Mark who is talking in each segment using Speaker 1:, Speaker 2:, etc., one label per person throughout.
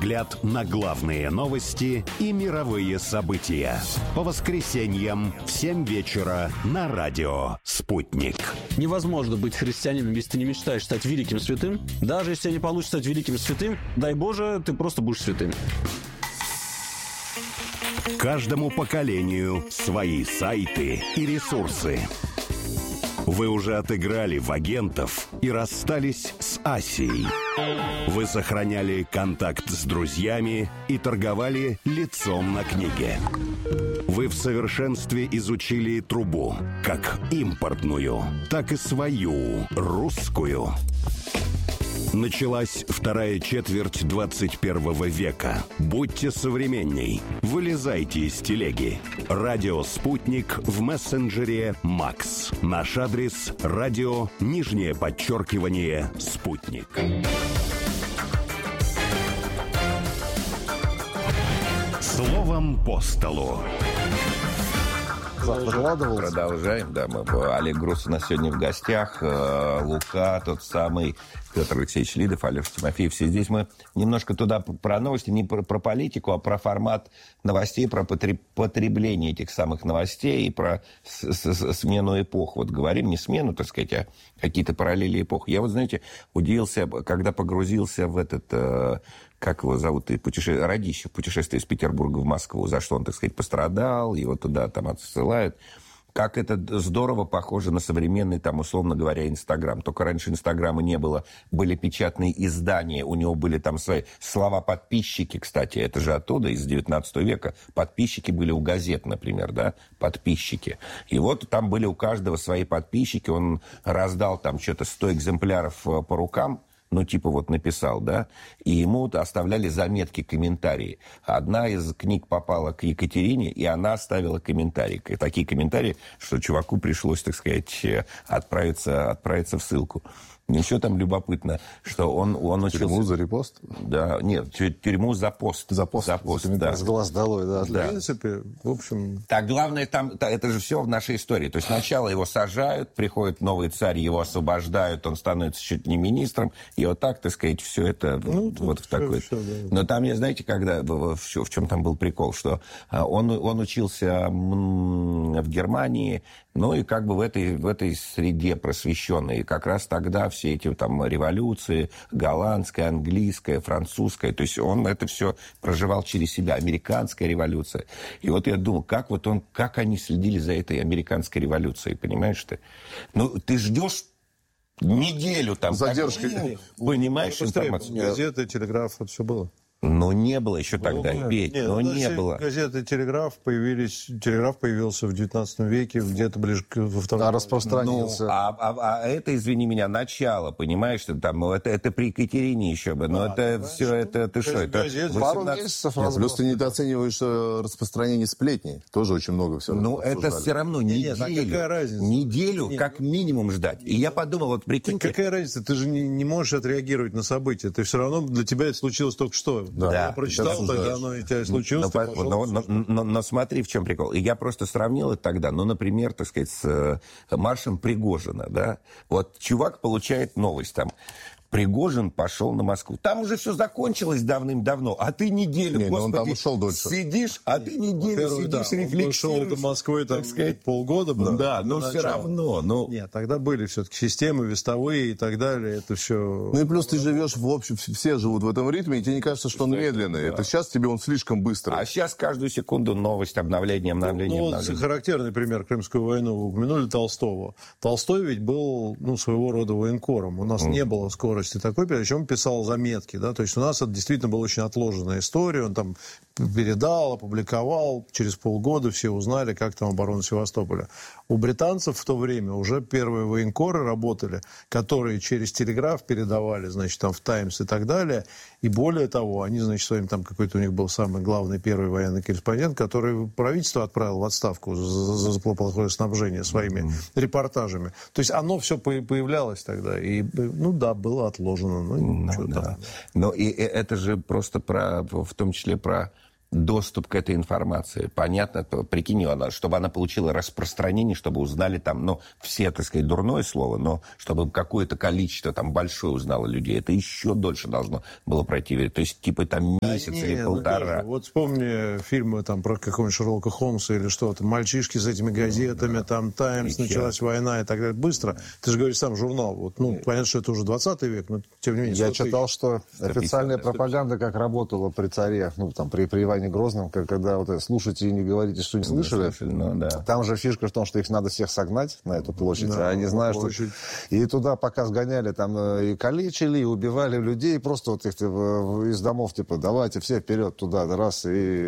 Speaker 1: взгляд на главные новости и мировые события. По воскресеньям в 7 вечера на радио «Спутник».
Speaker 2: Невозможно быть христианином, если ты не мечтаешь стать великим святым. Даже если тебе не получится стать великим святым, дай Боже, ты просто будешь святым.
Speaker 1: Каждому поколению свои сайты и ресурсы. Вы уже отыграли в агентов и расстались с Асией. Вы сохраняли контакт с друзьями и торговали лицом на книге. Вы в совершенстве изучили трубу, как импортную, так и свою, русскую. Началась вторая четверть 21 века. Будьте современней. Вылезайте из телеги. Радио «Спутник» в мессенджере «Макс». Наш адрес – радио _«Спутник». Словом по столу.
Speaker 3: Продолжаем, да. Олег Груз у нас сегодня в гостях. Лука, тот самый, Петр Алексеевич Лидов, Алеша Тимофеев. Все здесь мы немножко туда про новости, не про политику, а про формат новостей, про потребление этих самых новостей и про смену эпох. Вот говорим не смену, так сказать, а какие-то параллели эпох. Я вот, знаете, удивился, когда погрузился в этот... как его зовут, Радищев, путешествие из Петербурга в Москву, за что он, так сказать, пострадал, его туда там отсылают. Как это здорово похоже на современный, там, условно говоря, Инстаграм. Только раньше Инстаграма не было, были печатные издания, у него были там свои слова подписчики, кстати, это же оттуда, из 19 века. Подписчики были у газет, например, да, подписчики. И вот там были у каждого свои подписчики, он раздал там что-то 100 экземпляров по рукам, ну, типа вот написал, да, и ему оставляли заметки, комментарии. Одна из книг попала к Екатерине, и она оставила комментарий. Такие комментарии, что чуваку пришлось, так сказать, отправиться в ссылку. Ничего там любопытно, что он учился...
Speaker 4: Тюрьму за репост?
Speaker 3: Да, нет, тюрьму за пост.
Speaker 4: За пост, да. С глаз долой, да.
Speaker 3: Да.
Speaker 4: В принципе, в общем...
Speaker 3: Так, главное, там, это же все в нашей истории. То есть сначала его сажают, приходит новый царь, его освобождают, он становится чуть не министром, и вот так, так сказать, все это вот в такой... Все, да. Но там, знаете, когда... В чем там был прикол, что он учился в Германии, ну и как бы в этой среде просвещенной, как раз тогда все эти там революции, голландская, английская, французская, то есть он это все проживал через себя, американская революция. И вот я думал, как они следили за этой американской революцией, понимаешь ты? Ну, ты ждешь неделю там.
Speaker 4: Задержкой.
Speaker 3: Понимаешь информацию?
Speaker 4: Газеты, телеграф, это все было.
Speaker 3: Но не было еще тогда, Петь, не было.
Speaker 4: Газеты, телеграф появился в 19 веке, где-то ближе во втором...
Speaker 3: распространился. А это, извини меня, начало, понимаешь, что там, это при Екатерине еще бы, но это все, это ты что, это...
Speaker 4: Пару месяцев. Плюс ты недооцениваешь распространение сплетней, тоже очень много всего.
Speaker 3: Ну, это все равно неделю как минимум ждать. И я подумал, вот прикиньте...
Speaker 4: Какая разница, ты же не можешь отреагировать на события, ты все равно, для тебя это случилось только что.
Speaker 3: Да,
Speaker 4: я прочитал, тогда оно и тебя случилось.
Speaker 3: Но смотри, в чем прикол. И я просто сравнил это тогда, например, так сказать, с маршем Пригожина, да. Вот чувак получает новость там. Пригожин пошел на Москву. Там уже все закончилось давным-давно, а ты неделю,
Speaker 4: он там ушел дольше.
Speaker 3: Сидишь, а ты неделю сидишь, рефлексируешь.
Speaker 4: Он шел до Москвы, так сказать, полгода было.
Speaker 3: Да, но все равно.
Speaker 4: Нет, тогда были все-таки системы вестовые и так далее, это все... Ну и плюс ты живешь, в общем, все живут в этом ритме, и тебе не кажется, что он медленный. Это сейчас тебе он слишком быстрый.
Speaker 3: А сейчас каждую секунду новость, обновление.
Speaker 4: Вот характерный пример Крымскую войну. Вы упомянули Толстого. Толстой ведь был, своего рода военкором. У нас не было скорости такой, причем он писал заметки, да, то есть у нас это действительно была очень отложенная история, он там передал, опубликовал, через полгода все узнали, как там оборона Севастополя. У британцев в то время уже первые военкоры работали, которые через телеграф передавали, значит, там в «Таймс» и так далее, и более того, они, значит, своим там какой-то у них был самый главный первый военный корреспондент, который правительство отправило в отставку за плохое снабжение своими репортажами. То есть оно все появлялось тогда, и, было отложено.
Speaker 3: Но и это же просто в том числе про доступ к этой информации. Понятно, прикинь, чтобы она получила распространение, чтобы узнали там, ну, все, так сказать, дурное слово, но чтобы какое-то количество там большое узнало людей, это еще дольше должно было пройти. То есть, типа, там месяц или полтора.
Speaker 4: Вот вспомни фильмы там про какого-нибудь Шерлока Холмса или что-то. Мальчишки с этими газетами, там «Таймс», началась война и так далее. Быстро. Ты же говоришь, сам журнал. Вот, ну, понятно, что это уже 20 век, но тем не менее.
Speaker 5: Я читал, что официальная пропаганда как работала при царе, ну, там, при Иване Грозном, когда вот слушайте и не говорите, что не слышали.
Speaker 3: Ну, да.
Speaker 5: Там же фишка в том, что их надо всех согнать на эту площадь, а они знают, что... И туда пока сгоняли, там и калечили, и убивали людей, просто вот их из домов, типа, давайте все вперед туда, раз,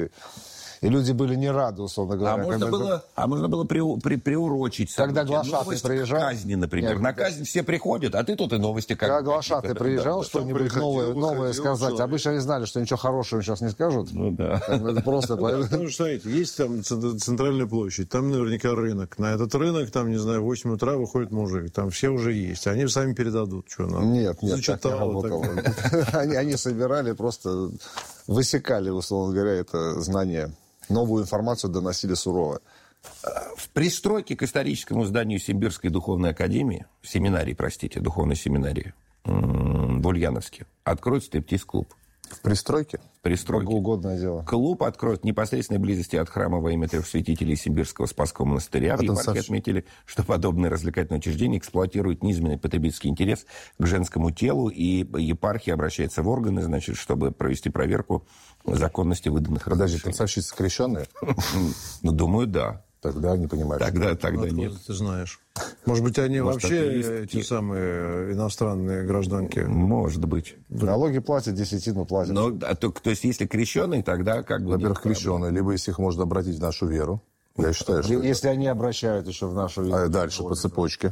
Speaker 5: и люди были не рады, условно говоря.
Speaker 3: Можно было приурочить.
Speaker 5: Когда глашатый приезжал...
Speaker 3: казни, например. Нет, на казнь все приходят, а ты тут и новости.
Speaker 5: Когда глашатый приезжал, что-нибудь новое сказать. Обычно они знали, что ничего хорошего сейчас не скажут.
Speaker 3: Ну да.
Speaker 5: Это просто...
Speaker 4: Ну, что, есть там центральная площадь, там наверняка рынок. На этот рынок, там, не знаю, в 8 утра выходит мужик. Там все уже есть. Они сами передадут. Что нам?
Speaker 5: Нет, так не работало. Они собирали, просто высекали, условно говоря, это знание. Новую информацию доносили сурово.
Speaker 3: В пристройке к историческому зданию Симбирской духовной академии, духовной семинарии в Ульяновске, откроют стриптиз-клуб.
Speaker 5: В пристройке?
Speaker 3: В пристройке.
Speaker 5: Богоугодное дело.
Speaker 3: Клуб откроют в непосредственной близости от храма во имя трех святителей Симбирского Спасского монастыря. В епархии отметили, что подобное развлекательное учреждение эксплуатирует низменный потребительский интерес к женскому телу, и епархия обращается в органы, значит, чтобы провести проверку законности выданных разрешений.
Speaker 5: Подожди, танцовщицы крещенные?
Speaker 3: Ну, думаю, да.
Speaker 5: Тогда не понимаешь.
Speaker 3: Тогда нет.
Speaker 4: Ты знаешь. Может быть, они вообще эти самые иностранные гражданки?
Speaker 3: Может быть.
Speaker 5: Налоги платят, десятину платят.
Speaker 3: Но, то есть, если крещеные, тогда как бы...
Speaker 5: Во-первых, крещеные, либо если их можно обратить в нашу веру. Я считаю, что... Если они обращают еще в нашу веру. А дальше по цепочке.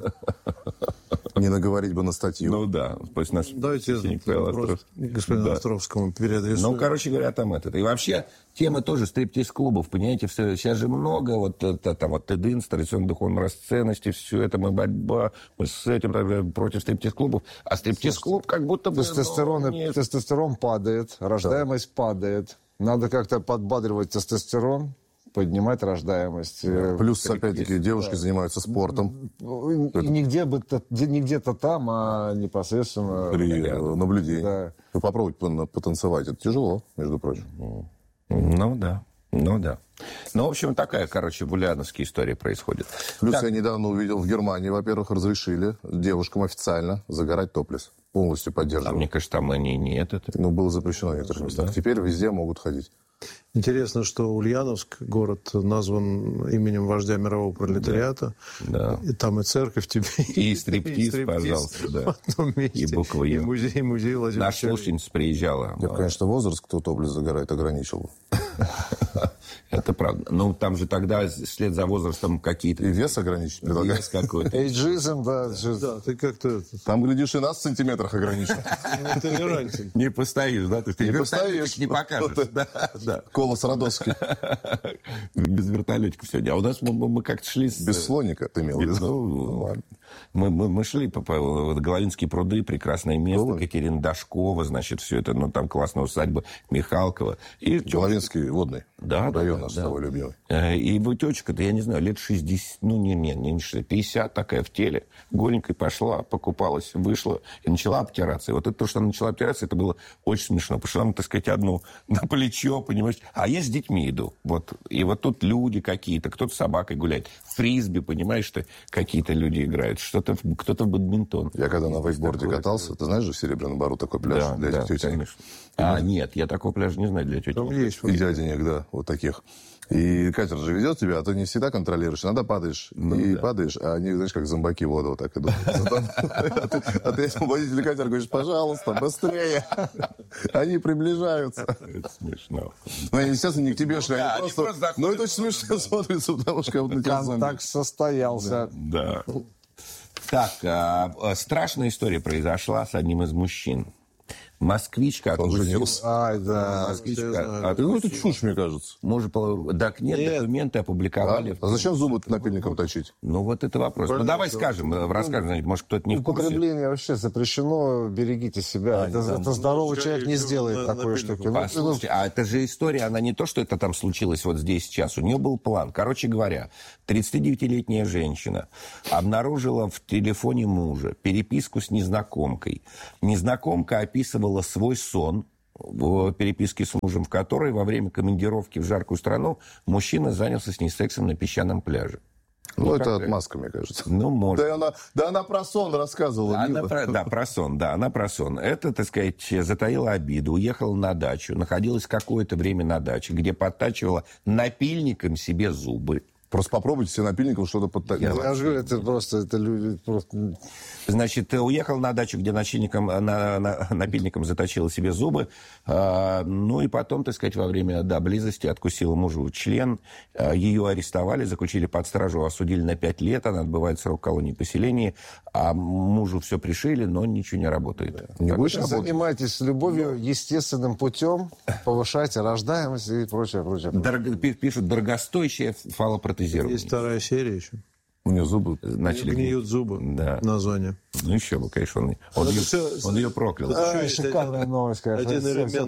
Speaker 5: Не наговорить бы на статью.
Speaker 3: Ну да. Пусть нас...
Speaker 4: Давайте господину Островскому переадресуем.
Speaker 3: Ну, короче говоря, там это. И вообще, тема тоже стриптиз-клубов, понимаете, все, сейчас же много вот там вот ТДИНС, традиционной духовной расценности, все это, мы борьба, мы с этим против стриптиз-клубов. А стриптиз-клуб как будто бы... Тестостерон падает, рождаемость падает. Надо как-то подбадривать тестостерон, поднимать рождаемость.
Speaker 5: Плюс, опять-таки, девушки занимаются спортом. Не где-то там, а непосредственно... При наблюдении. Да. Вы попробуйте потанцевать. Это тяжело, между прочим.
Speaker 3: Ну, да. Ну, в общем, такая, короче, в Ульяновске история происходит.
Speaker 5: Плюс я недавно увидел, в Германии, во-первых, разрешили девушкам официально загорать топлес. Полностью поддерживаю.
Speaker 3: А мне кажется, там они не это.
Speaker 5: Ну, было запрещено в некоторых местах. Да? Теперь везде могут ходить.
Speaker 4: Интересно, что Ульяновск, город, назван именем вождя мирового пролетариата.
Speaker 3: Да.
Speaker 4: И там и церковь тебе.
Speaker 3: И стриптиз, пожалуйста. Да.
Speaker 4: В одном месте.
Speaker 3: И буква Е.
Speaker 4: И музей Владимира.
Speaker 3: Наша слушательница приезжала.
Speaker 5: Я, конечно, возраст, кто топлес загорает, ограничил.
Speaker 3: Это правда. Ну, там же тогда вслед за возрастом какие-то...
Speaker 5: И вес ограничить предлагают.
Speaker 3: Вес какой-то.
Speaker 5: Эйджизм, да.
Speaker 4: Да, ты как-то...
Speaker 5: Там, глядишь, и нас в сантиметрах ограничен.
Speaker 3: Не постоишь, да? Ты не постоишь, не покажешь. Да.
Speaker 5: Колос Родосский.
Speaker 3: Без вертолетиков сегодня. А у нас мы как-то шли...
Speaker 5: Без слоника, ты имел в виду?
Speaker 3: Мы шли по Головинские пруды, прекрасное место, Катерина Дашкова, значит, все это, ну, там классная усадьба Михалкова.
Speaker 5: Головинский водный район наш, твой любимый.
Speaker 3: И тетечка-то, я не знаю, лет 60, ну, не 60, 50 такая в теле, голенькой пошла, покупалась, вышла и начала обтираться. И вот это то, что она начала обтираться, это было очень смешно. Пошла, так сказать, одну на плечо, понимаешь, а я с детьми иду. Вот. И вот тут люди какие-то, кто-то с собакой гуляет, в фрисби, понимаешь, что какие-то люди играют, кто-то в бадминтон.
Speaker 5: Я когда на вейкборде катался, ты знаешь же в Серебряном Бару такой пляж для этих тетенек?
Speaker 3: Конечно. Нет, я такого пляжа не знаю для тетенек.
Speaker 5: Там есть и дяденек, да, вот таких. И катер же ведет тебя, а ты не всегда контролируешь. Иногда падаешь, падаешь, а они, знаешь, как зомбаки в воду вот так идут. А ты этому водителю катера говоришь, пожалуйста, быстрее. Они приближаются.
Speaker 3: Это смешно.
Speaker 5: Ну, они, естественно, не к тебе шли, они просто... Ну, это очень смешно смотрится, потому что вот на тебя зомби.
Speaker 3: Контакт состоялся. Да. Так, страшная история произошла с одним из мужчин. Москвичка откусила.
Speaker 6: женился.
Speaker 5: Ай, да.
Speaker 3: Москвичка
Speaker 6: Ну, это чушь, мне кажется.
Speaker 3: Так нет, документы опубликовали.
Speaker 6: А зачем зубы напильником точить?
Speaker 3: Ну, вот это вопрос. Ну, давай скажем, расскажем, может, кто-то не в курсе.
Speaker 5: Употребление вообще запрещено, берегите себя. Это здоровый человек не сделает такой штуки.
Speaker 3: Послушайте, а это же история, она не то, что это там случилось вот здесь сейчас. У нее был план. Короче говоря, 39-летняя женщина обнаружила в телефоне мужа переписку с незнакомкой. Незнакомка описывала свой сон в переписке с мужем, в которой во время командировки в жаркую страну мужчина занялся с ней сексом на песчаном пляже.
Speaker 6: Ну, это отмазка, мне кажется.
Speaker 3: Ну, может.
Speaker 6: Да она про сон рассказывала.
Speaker 3: Про сон. Она про сон. Это, так сказать, затаила обиду, уехала на дачу, находилась какое-то время на даче, где подтачивала напильником себе зубы.
Speaker 6: Просто попробуйте себе напильником что-то подточить.
Speaker 5: Я же говорю, это люди просто...
Speaker 3: Значит, уехал на дачу, где напильником заточила себе зубы. Ну и потом, так сказать, во время близости откусила мужу член. Ее арестовали, заключили под стражу, осудили на 5 лет. Она отбывает срок колонии поселения. А мужу все пришили, но ничего не работает.
Speaker 6: Не будешь работать?
Speaker 5: Занимайтесь любовью естественным путем, повышайте рождаемость и прочее.
Speaker 3: Пишут, дорогостоящее фалопротезирование.
Speaker 4: Есть вторая серия еще.
Speaker 6: У нее зубы
Speaker 3: начали
Speaker 4: гниют зубы на зоне.
Speaker 3: Ну еще бы, конечно, он ее проклял.
Speaker 5: Шикарная новость, конечно.
Speaker 4: Один элемент,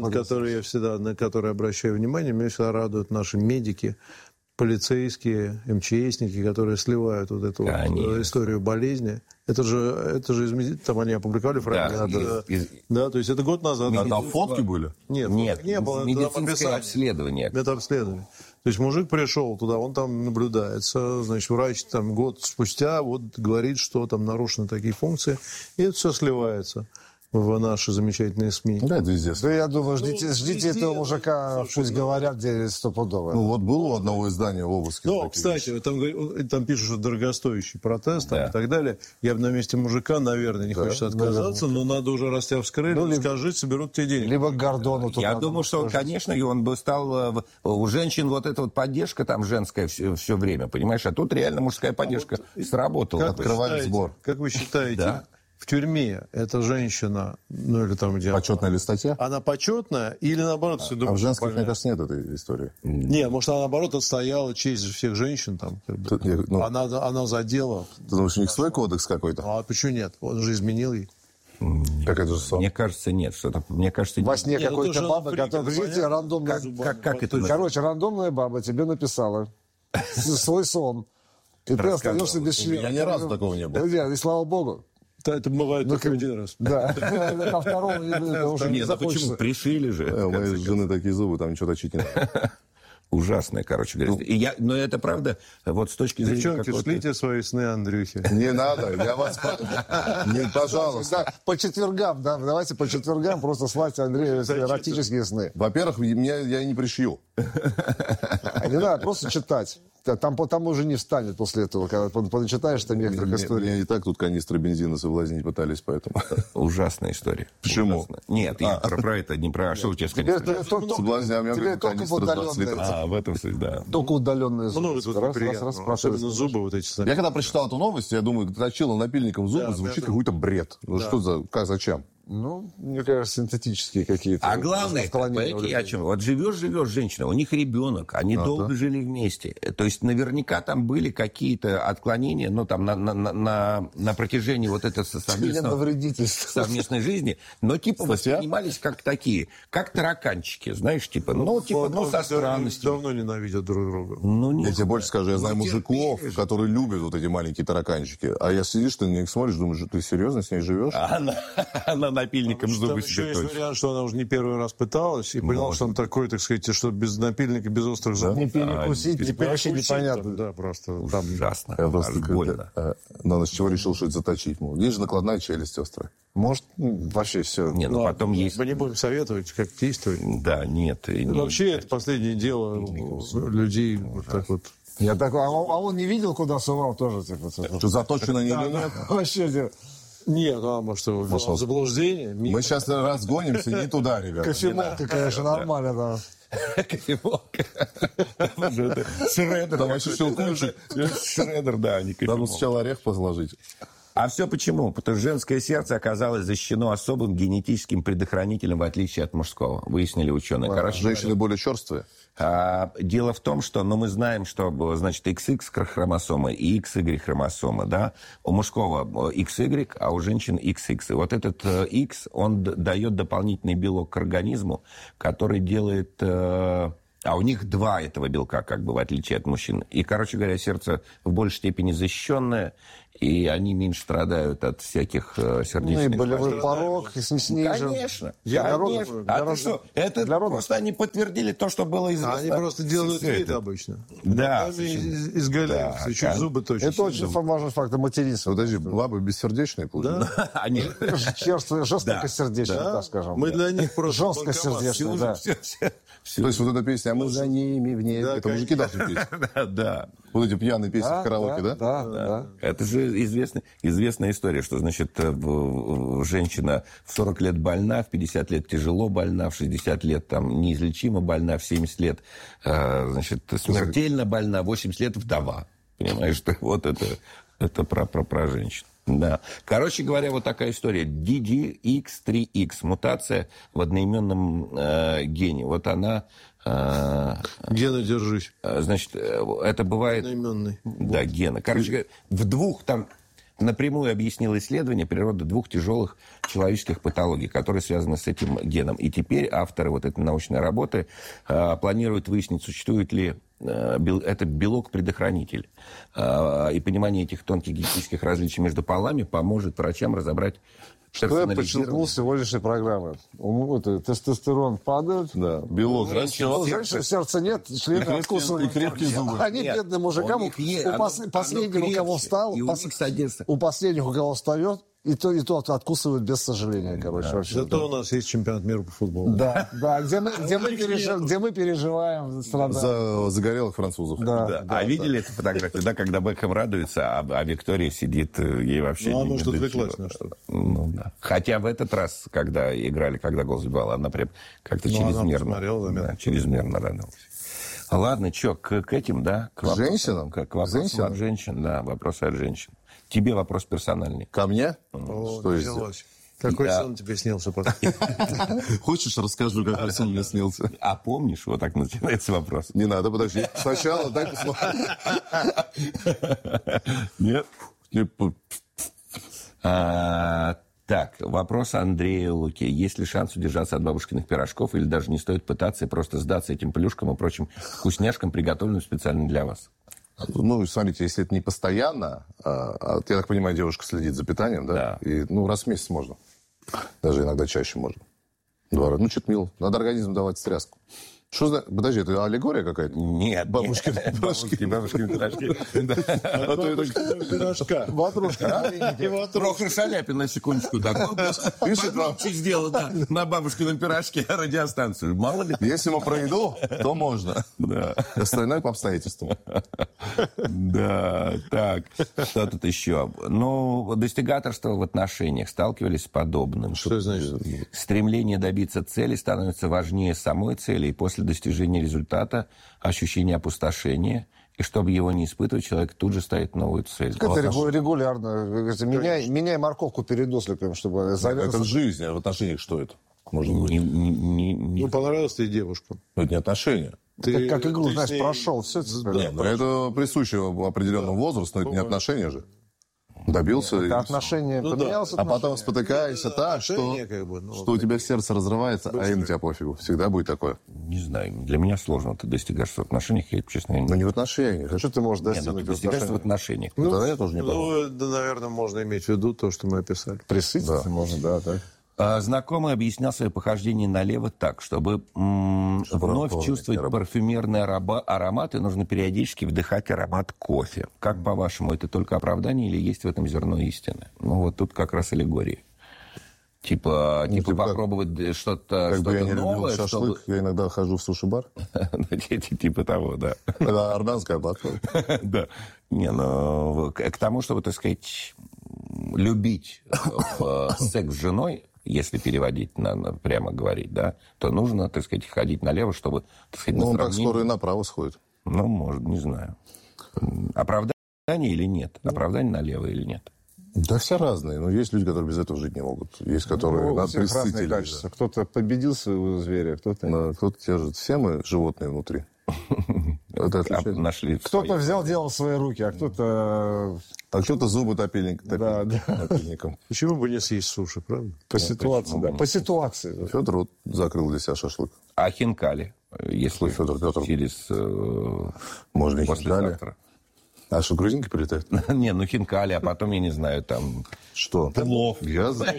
Speaker 4: на который обращаю внимание, меня всегда радуют наши медики, полицейские, МЧСники, которые сливают вот эту историю болезни. Это же там они опубликовали фрагмент. Да, то есть это год назад.
Speaker 6: Там фотки были?
Speaker 4: Нет, не было.
Speaker 3: Медицинское обследование.
Speaker 4: Медобследование. То есть мужик пришел туда, он там наблюдается, значит, врач там год спустя вот говорит, что там нарушены такие функции, и это все сливается в наши замечательные СМИ.
Speaker 6: Да, это везде.
Speaker 5: Да, я думаю, ждите этого мужика, пусть говорят, где стопудово.
Speaker 6: Ну, вот было у одного издания в обыске.
Speaker 4: Ну, кстати, там пишут, что дорогостоящий протест и так далее. Я бы на месте мужика, наверное, не хочется отказаться, но надо уже, раз тебя вскрыли, скажи, соберут тебе денег.
Speaker 5: Либо к Гордону.
Speaker 3: Я думаю, что, конечно, он бы стал... У женщин вот эта вот поддержка там женская все время, понимаешь? А тут реально мужская поддержка сработала.
Speaker 6: Открывали сбор.
Speaker 4: Как вы считаете... В тюрьме эта женщина, ну или там где...
Speaker 6: Почетная ли статья?
Speaker 4: Она почетная или наоборот...
Speaker 6: А в женских, мне кажется, нет этой истории.
Speaker 4: Нет, может, она наоборот отстояла честь всех женщин там. Как бы. Она задела.
Speaker 6: Ты думаешь, у них свой кодекс какой-то?
Speaker 4: А почему нет? Он же изменил ей.
Speaker 6: Как это же сон?
Speaker 3: Мне кажется, нет. Мне кажется,
Speaker 5: во сне какой-то баба, которая... рандомная...
Speaker 3: Как это?
Speaker 5: Короче, рандомная баба тебе написала свой сон. И ты остаешься без члена.
Speaker 6: У меня ни разу такого не было.
Speaker 5: И слава богу.
Speaker 4: Да, это бывает только один раз.
Speaker 5: Да, а второго уже не захочется.
Speaker 3: Почему? Пришили же.
Speaker 6: У моей жены такие зубы, там ничего точить не надо.
Speaker 3: Ужасное, короче говоря. Но это правда, вот с точки зрения...
Speaker 4: Девчонки, шлите свои сны Андрюхе.
Speaker 6: Не надо, я вас... Не, пожалуйста.
Speaker 5: По четвергам, да, давайте по четвергам просто слать Андрею эротические сны.
Speaker 6: Во-первых, я не пришью.
Speaker 5: Не надо, просто читать. Там уже не встанет после этого, когда почитаешь там некоторых историй.
Speaker 6: Меня и так тут канистры бензина соблазнить пытались, поэтому...
Speaker 3: Ужасная история.
Speaker 6: Почему?
Speaker 3: Ужасная. Нет, про это не про... Что у тебя с канистрой?
Speaker 6: Соблазнял
Speaker 5: только удаленные.
Speaker 3: В этом смысле, да.
Speaker 5: Только удаленные зубы.
Speaker 4: Особенно зубы вот эти.
Speaker 6: Я когда прочитал эту новость, я думаю, точила напильником зубы, звучит какой-то бред. Ну что за... Зачем?
Speaker 5: Ну, мне кажется, синтетические какие-то.
Speaker 3: А главное, понимаете, о чем? Вот живешь, женщина, у них ребенок, они долго жили вместе. То есть наверняка там были какие-то отклонения, ну, там, на протяжении вот этой совместной жизни, но типа воспринимались как такие, как тараканчики, знаешь, типа, со странностями.
Speaker 4: Давно ненавидят друг друга.
Speaker 6: Я тебе больше скажу, я знаю мужиков, которые любят вот эти маленькие тараканчики, а я сидишь, ты на них смотришь, думаешь, ты серьезно с ней живешь?
Speaker 3: Она напильником зубы себе точит.
Speaker 4: Есть вариант, что она уже не первый раз пыталась и поняла, что он такой, так сказать, что без напильника, без острых зубов.
Speaker 5: Не перекусить, вообще непонятно.
Speaker 4: Да, просто.
Speaker 3: Ужасно.
Speaker 6: Я просто больно. Но с чего решил, что это заточить? Есть же накладная челюсть острая.
Speaker 5: Может, вообще все.
Speaker 3: Не, ну потом есть...
Speaker 4: Мы не будем советовать, как действовать.
Speaker 3: Да, нет.
Speaker 4: Вообще, это последнее дело людей вот так вот.
Speaker 5: Я такой, а он не видел, куда соврал тоже?
Speaker 6: Что заточено не нет?
Speaker 5: Вообще,
Speaker 4: нет, может, в заблуждение.
Speaker 6: Мы сейчас разгонимся не туда, ребята.
Speaker 5: кофемолка, конечно, нормально, да.
Speaker 3: Кофемолка. Шредер.
Speaker 6: Там вообще щелкунчик.
Speaker 3: Шредер, да, не кофемолка.
Speaker 6: Надо сначала орех положить.
Speaker 3: А все почему? Потому что женское сердце оказалось защищено особым генетическим предохранителем, в отличие от мужского. Выяснили ученые. Короче,
Speaker 6: Женщины более черствые?
Speaker 3: дело в том, что мы знаем, что, значит, XX хромосома и XY хромосома, да? У мужского XY, а у женщин XX. И вот этот X, он дает дополнительный белок к организму, который делает... А у них два этого белка, как бы, в отличие от мужчин. И, короче говоря, сердце в большей степени защищенное, и они меньше страдают от всяких сердечных...
Speaker 5: Ну и болевой порог снижен.
Speaker 3: Конечно.
Speaker 5: Это
Speaker 3: просто они подтвердили то, что было известно.
Speaker 4: Они просто делают вид обычно.
Speaker 3: Да.
Speaker 4: Изгаляются, чуть зубы точно.
Speaker 5: Это очень важный фактор материнства.
Speaker 6: Подожди, бабы бессердечные, получается?
Speaker 3: Они...
Speaker 5: Жесткосердечные, так скажем.
Speaker 4: Мы для них просто
Speaker 5: жесткосердечные, да.
Speaker 6: То есть вот эта песня «А мы за ними в небе», это мужики должны петь?
Speaker 3: Да.
Speaker 6: Вот эти пьяные песни в караоке, да?
Speaker 5: Да.
Speaker 3: Это же известная история, что, значит, женщина в 40 лет больна, в 50 лет тяжело больна, в 60 лет там неизлечимо больна, в 70 лет, значит, смертельно больна, в 80 лет вдова. Понимаешь, что вот это про женщин. Да. Короче говоря, вот такая история. DDX3X, мутация в одноименном гене. Вот она...
Speaker 4: Гена, держись.
Speaker 3: Значит, это бывает...
Speaker 4: Одноименный.
Speaker 3: Да, гена. Короче говоря, в двух там... Напрямую объяснил исследование природы двух тяжелых человеческих патологий, которые связаны с этим геном. И теперь авторы вот этой научной работы планируют выяснить, существует ли это белок-предохранитель. И понимание этих тонких генетических различий между полами поможет врачам разобрать
Speaker 5: Что я подчеркнул с сегодняшней программы. Тестостерон падает.
Speaker 6: Да, белок растет.
Speaker 5: Сердца нет, члены откусывают.
Speaker 6: И крепкие зубы.
Speaker 5: Они бедные мужикам. У последнего, у кого встал, у последних, у кого встает, и тот откусывают без сожаления, короче.
Speaker 4: Да. Зато у нас есть чемпионат мира по футболу.
Speaker 5: Да, где мы переживаем, страдаем.
Speaker 6: За загорелых французов.
Speaker 3: Да. А видели эту фотографию, да, когда Бекхэм радуется, а Виктория сидит, ей вообще
Speaker 4: ну,
Speaker 3: не
Speaker 4: может, отвлеклась на что-то.
Speaker 3: Ну, да. Хотя в этот раз, когда играли, когда гол забивала, она прям как-то чрезмерно радовалась. Ладно, что, к этим, да?
Speaker 6: К женщинам?
Speaker 3: К вопросам от женщин, да, вопросы от женщин. Тебе вопрос персональный.
Speaker 6: Ко мне?
Speaker 4: Что сделать? Какой сон тебе снился?
Speaker 6: Хочешь, расскажу, какой сон мне снился?
Speaker 3: А помнишь, вот так начинается вопрос.
Speaker 6: Не надо, подожди. Сначала дай посмотреть.
Speaker 3: Нет? Так, вопрос Андрея Луки. Есть ли шанс удержаться от бабушкиных пирожков, или даже не стоит пытаться и просто сдаться этим плюшкам и прочим вкусняшкам, приготовленным специально для вас?
Speaker 6: Ну, смотрите, если это не постоянно, я так понимаю, девушка следит за питанием, да? И, раз в месяц можно. Даже иногда чаще можно. 2 раза. Ну, что-то мило. Надо организму давать стряску. Что за... Подожди, это аллегория какая-то?
Speaker 3: Нет.
Speaker 6: Бабушкины пирожки.
Speaker 3: Бабушкины пирожки.
Speaker 4: Пирожка.
Speaker 3: Ватрушка. Прохор Шаляпин, на секундочку. Пишет вам, что сделал, да, на бабушкином пирожке радиостанцию. Мало ли.
Speaker 6: Если мы про еду, то можно.
Speaker 3: Да.
Speaker 6: Остальное по обстоятельствам.
Speaker 3: Да, так. Что тут еще? Ну, достигаторство в отношениях. Сталкивались с подобным.
Speaker 4: Что значит?
Speaker 3: Стремление добиться цели становится важнее самой цели, и после достижения результата ощущение опустошения, и чтобы его не испытывать, человек тут же ставит новую цель.
Speaker 5: Это регулярно. Меняй морковку перед осликом, чтобы...
Speaker 6: Это жизнь, а в отношениях что это? Может быть.
Speaker 4: Ну, понравилась ты девушка.
Speaker 6: Это не отношения.
Speaker 5: Ты как игру, знаешь, прошел. Все
Speaker 6: это присуще определенному возрасту, но это не отношения же. Добился.
Speaker 5: Это отношение поменялось.
Speaker 6: А потом спотыкаешься так, что у тебя сердце разрывается, а и на тебя пофигу. Всегда будет такое.
Speaker 3: Не знаю, для меня сложно. Ты достигаешь в отношениях, я, честно...
Speaker 6: Но не в отношениях.
Speaker 5: А что ты можешь достигнуть?
Speaker 3: Ты достигаешь в отношениях.
Speaker 6: Ну, тогда я тоже не понимаю.
Speaker 4: Да, наверное, можно иметь в виду то, что мы описали.
Speaker 5: Присытиться можно, да, так.
Speaker 3: Знакомый объяснял свое похождение налево так, чтобы вновь чувствовать парфюмерные ароматы, нужно периодически вдыхать аромат кофе. Как, по-вашему, это только оправдание или есть в этом зерно истины? Ну, вот тут как раз аллегория. Типа попробовать что-то
Speaker 6: бы я не
Speaker 3: новое.
Speaker 6: Любил шашлык, я иногда хожу в суши-бар.
Speaker 3: Типа того, да.
Speaker 6: Это армянская платформа.
Speaker 3: Да. Не, но к тому, чтобы, так сказать, любить секс с женой, если переводить, прямо говорить, да, то нужно, так сказать, ходить налево, чтобы, так сказать,
Speaker 6: он так скоро и направо сходит.
Speaker 3: Ну, может, не знаю. Оправдание или нет? Оправдание налево или нет?
Speaker 6: Да все разные. Но есть люди, которые без этого жить не могут. Есть, которые
Speaker 5: у всех разные
Speaker 6: присытили.
Speaker 5: качества. Кто-то победил своего зверя, кто-то...
Speaker 6: Да, кто-то держит. Все мы животные внутри.
Speaker 3: Нашли.
Speaker 5: Кто-то взял дело в свои руки, а кто-то...
Speaker 6: А кто-то зубы
Speaker 5: Да.
Speaker 6: топильником.
Speaker 4: Почему бы не съесть суши, правда?
Speaker 5: По ситуации, да. По ситуации.
Speaker 6: Федор вот закрыл для себя шашлык.
Speaker 3: А хинкали? Если
Speaker 6: Федор Петр.
Speaker 3: через...
Speaker 6: Можно и хинкали.
Speaker 3: послезавтра.
Speaker 6: А что, грузинки прилетают?
Speaker 3: Не, ну хинкали, а потом, я не знаю, там...
Speaker 6: Что?
Speaker 4: Плов.
Speaker 6: Я знаю.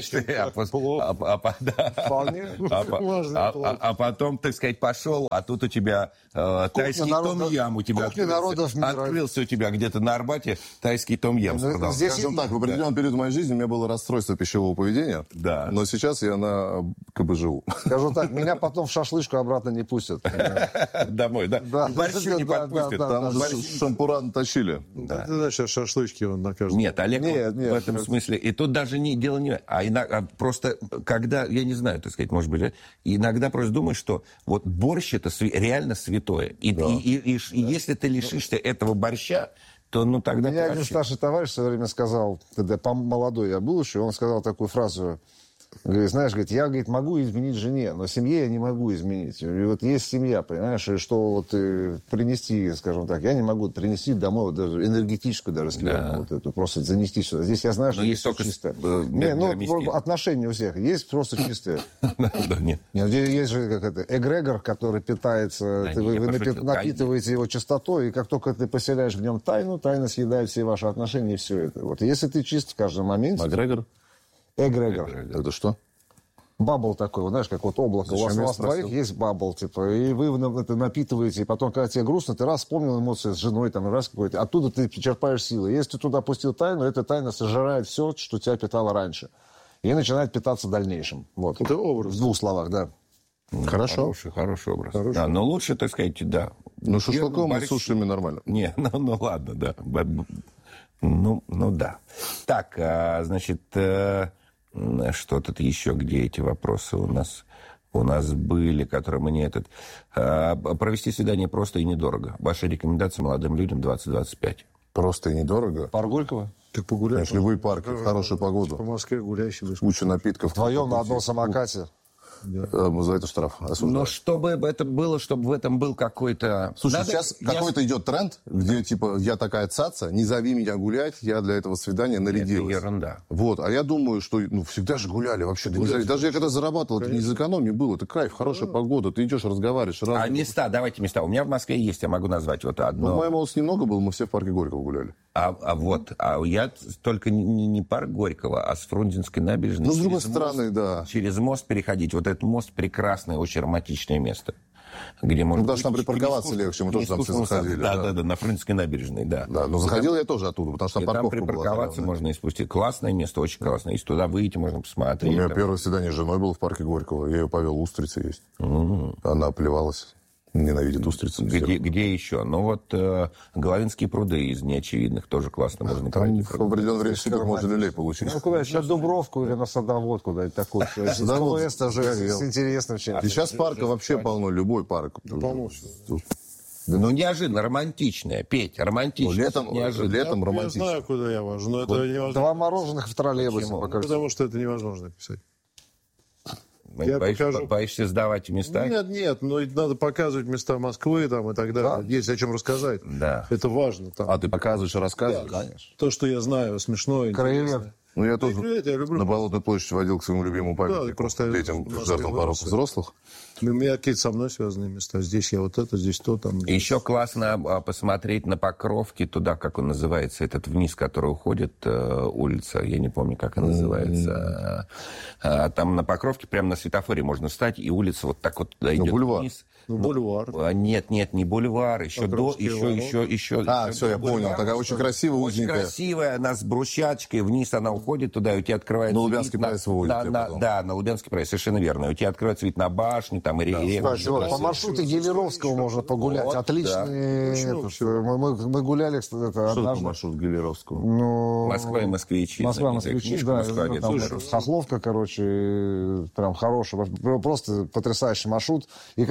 Speaker 3: А потом, так сказать, пошел, а тут у тебя тайский том-ям у тебя открылся у тебя где-то на Арбате, тайский том-ям.
Speaker 6: Скажем так, в определенный период моей жизни у меня было расстройство пищевого поведения,
Speaker 3: Да.
Speaker 6: но сейчас я на КБЖУ.
Speaker 5: Скажу так, меня потом в шашлычку обратно не пустят.
Speaker 3: Домой, да?
Speaker 5: Да.
Speaker 3: Борщу не
Speaker 5: Да,
Speaker 3: подпустят.
Speaker 5: да,
Speaker 6: Там уже шампура натащили.
Speaker 4: Ты знаешь, сейчас шашлычки он на каждом.
Speaker 3: Нет, Олег,
Speaker 5: Нет,
Speaker 3: в этом смысле. И тут даже дело не... А просто, когда, я не знаю, так сказать, может быть, иногда просто думаешь, что вот борщ это реально святое. И если ты лишишься этого борща, то ну тогда...
Speaker 5: Мне один старший товарищ в свое время сказал, когда молодой я был еще, он сказал такую фразу, говорит, знаешь, говорит, я, говорит, могу изменить жене, но семье я не могу изменить. И вот есть семья, понимаешь, и что вот принести, скажем так, я не могу принести домой вот даже энергетическую даже скверну, вот эту, просто занести сюда. Здесь я знаю, что есть
Speaker 3: только
Speaker 5: чистое. Отношения у всех есть просто чистые.
Speaker 3: Да, нет.
Speaker 5: Есть же как это, эгрегор, который питается, вы напитываете его чистотой, и как только ты поселяешь в нем тайну, тайна съедает все ваши отношения и все это. Вот если ты чист в каждом моменте...
Speaker 6: Макгрегор?
Speaker 5: Эгрегор.
Speaker 6: Это что?
Speaker 5: Бабл такой, вот, знаешь, как вот облако.
Speaker 6: Зачем
Speaker 5: У вас двоих есть бабл, типа, и вы это напитываете, и потом, когда тебе грустно, ты раз вспомнил эмоции с женой, там, раз какой-то, оттуда ты черпаешь силы. Если ты туда пустил тайну, эта тайна сожирает все, что тебя питало раньше. И начинает питаться в дальнейшем. Вот.
Speaker 4: Это образ.
Speaker 5: В двух словах, да.
Speaker 6: Хорошо.
Speaker 3: Хороший образ. Да, но лучше, так сказать, да.
Speaker 6: Ну, шашлыком и сушами нормально.
Speaker 3: Не, ну ладно, да. Ну да. Так, значит... Что тут еще, где эти вопросы у нас были, которые мне провести свидание просто и недорого. Ваши рекомендации молодым людям 20-25.
Speaker 6: Просто и недорого.
Speaker 5: Парк Горького?
Speaker 4: Так погуляй.
Speaker 6: Конечно, любые парки, в хорошую погоду.
Speaker 4: По Москве гуляй себе.
Speaker 6: Куча напитков.
Speaker 5: Вдвоем на одном самокате.
Speaker 6: За это штраф.
Speaker 3: Но чтобы это было, чтобы в этом был какой-то...
Speaker 6: Слушай, сейчас какой-то идет тренд, где, типа, я такая цаца, не зови меня гулять, я для этого свидания нарядилась.
Speaker 3: Это ерунда.
Speaker 6: Вот, а я думаю, что, всегда же гуляли вообще. Даже я когда зарабатывал, это не из экономии было, это кайф, хорошая погода, ты идешь, разговариваешь.
Speaker 3: А места, давайте места. У меня в Москве есть, я могу назвать вот одно.
Speaker 6: Ну, в моей молодости немного было, мы все в парке Горького гуляли.
Speaker 3: А я только не парк Горького, а с Фрунзенской набережной.
Speaker 6: Ну, с другой стороны, да.
Speaker 3: Через мост переходить. Вот этот мост прекрасное, очень романтичное место. Где можно...
Speaker 6: даже там припарковаться легче, мы тоже там все заходили.
Speaker 3: Да, на Фрунзенской набережной, да.
Speaker 6: Да, но заходил я тоже оттуда, потому что там парковка была.
Speaker 3: Там припарковаться можно и спустить. Классное место, очень классное. Если туда выйти, можно посмотреть.
Speaker 6: У меня первое свидание с женой было в парке Горького. Я ее повел, устрицы есть. Она плевалась. Ненавидит устрицы.
Speaker 3: Где еще? Ну вот Головинские пруды из неочевидных тоже классно можно
Speaker 6: пройти. В определенное время всегда можно люлей получить.
Speaker 5: Ну, куда еще Дубровку или на Садовод, куда-нибудь такое. Это уже с интересным чем-то.
Speaker 6: И сейчас парка вообще полно, любой парк.
Speaker 4: Полно.
Speaker 3: Ну, неожиданно, романтичное, Петь, романтичное.
Speaker 6: Летом романтично.
Speaker 4: Я знаю, куда я вожу, но это невозможно.
Speaker 5: 2 мороженых в троллейбусе.
Speaker 4: Потому что это невозможно писать.
Speaker 3: Боишься сдавать места?
Speaker 4: Нет, но надо показывать места Москвы там, и так далее. Да. Есть о чем рассказать.
Speaker 3: Да.
Speaker 4: Это важно. Там.
Speaker 6: А ты показываешь и рассказываешь?
Speaker 4: Да, конечно. То, что я знаю, смешное.
Speaker 5: Краевед.
Speaker 6: Ну, я тоже на Болотной площади водил к своему любимому памятнику. Да, детям жертвам пороков взрослых.
Speaker 4: У меня какие-то со мной связанные места. Здесь я вот это, здесь то, там.
Speaker 3: Еще классно посмотреть на Покровке, туда, как он называется, этот вниз, который уходит, улица, я не помню, как она называется. Там на Покровке, прямо на светофоре можно встать, и улица вот так вот идет вниз.
Speaker 4: Ну, бульвар.
Speaker 3: Нет, не бульвар, еще.
Speaker 6: Все, я понял. Такая очень красивая, узенькая.
Speaker 3: Очень красивая, она с брусчаточкой, вниз она уходит туда, и у тебя открывается...
Speaker 6: На Лубянский проезд выводит.
Speaker 3: Да, на Лубянский проезд, совершенно верно. У тебя открывается вид на башню, там и реку.
Speaker 5: По маршруту Гелеровского можно погулять. Вот, отличный. Мы гуляли, кстати,
Speaker 6: однажды. Что это маршрут Гелеровского?
Speaker 3: Москва и москвичи.
Speaker 5: Москва-москвичи, да. Хохловка, короче, прям хорошая. Просто потрясающий маршрут. И как раз мы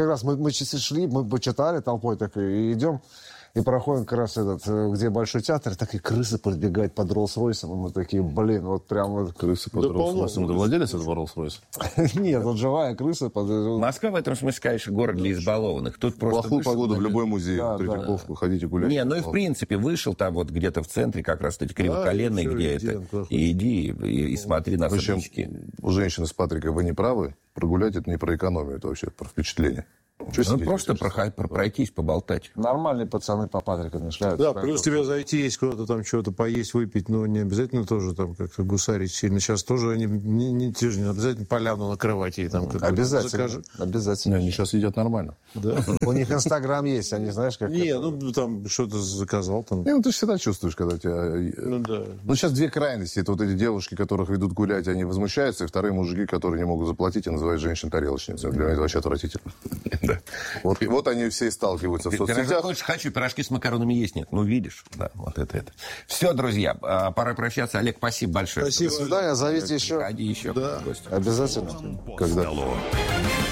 Speaker 5: мы шли, мы почитали толпой так, и идем, и проходим как раз где Большой театр, так и крысы подбегают под Роллс-Ройсом, и мы такие, блин, вот прям вот...
Speaker 6: Крысы под Роллс-Ройсом. Ты владелец этого Роллс-Ройса?
Speaker 5: Нет, вот живая крыса под...
Speaker 3: Москва в этом смысле, конечно, город для избалованных. Тут просто
Speaker 6: Плохую погоду в любой музей, Третьяковку, ходите гулять.
Speaker 3: Не, ну и в принципе вышел там вот где-то в центре, как раз эти кривоколенные, где это, и иди и смотри на садочки.
Speaker 6: У женщины с Патрикой вы не правы, прогулять это не про экономию, это вообще про впечатление.
Speaker 3: Ну, просто пройтись, поболтать.
Speaker 5: Нормальные пацаны по Патрикам шляют.
Speaker 4: Да, плюс тебе зайти, есть куда-то там что-то поесть, выпить, но не обязательно тоже там как-то гусарить сильно. Сейчас тоже они не обязательно поляну накрывать и там.
Speaker 5: Обязательно. Обязательно.
Speaker 6: Они сейчас едят нормально.
Speaker 4: Да.
Speaker 5: У них Инстаграм есть, они знаешь, как...
Speaker 4: Не, ну там что-то заказал там.
Speaker 6: Ну, ты же всегда чувствуешь, когда тебя...
Speaker 4: Ну, да.
Speaker 6: Ну, сейчас две крайности. Это вот эти девушки, которых ведут гулять, они возмущаются, и вторые мужики, которые не могут заплатить и называют женщин тарелочницей. Для меня это вообще отвратительно. Вот они все и сталкиваются в соцсетях.
Speaker 3: Хочу, пирожки с макаронами есть нет. Ну, видишь, да, вот это. Все, друзья, пора прощаться. Олег, спасибо большое.
Speaker 4: Спасибо.
Speaker 5: До свидания, зовите еще.
Speaker 3: Приходи еще.
Speaker 4: Да.
Speaker 5: Обязательно.
Speaker 6: Когда?